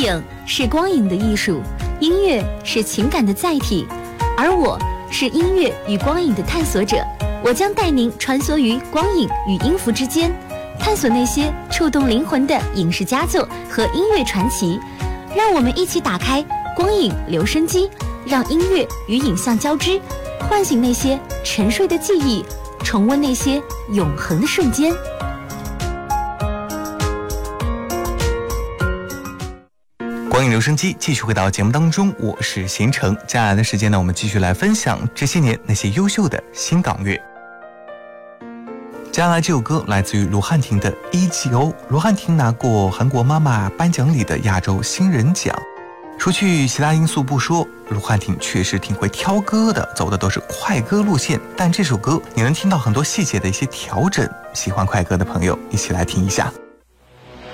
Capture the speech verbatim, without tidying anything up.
影是光影的艺术，音乐是情感的载体，而我是音乐与光影的探索者。我将带您穿梭于光影与音符之间，探索那些触动灵魂的影视佳作和音乐传奇。让我们一起打开光影留声机，让音乐与影像交织，唤醒那些沉睡的记忆，重温那些永恒的瞬间。 光影留声机继续回到节目当中，我是贤成。接下来的时间呢，我们继续来分享这些年那些优秀的新港乐。接下来这首歌来自于卢汉廷的《E G O》。卢汉廷拿过韩国妈妈颁奖礼的亚洲新人奖。除去其他因素不说，卢汉廷确实挺会挑歌的，走的都是快歌路线。但这首歌你能听到很多细节的一些调整，喜欢快歌的朋友一起来听一下。